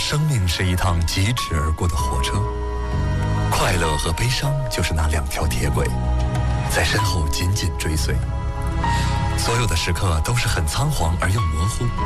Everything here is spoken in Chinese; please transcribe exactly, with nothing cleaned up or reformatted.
生命是一趟疾驰而过的火车，快乐和悲伤就是那两条铁轨，在身后紧紧追随。所有的时刻都是很仓皇而又模糊，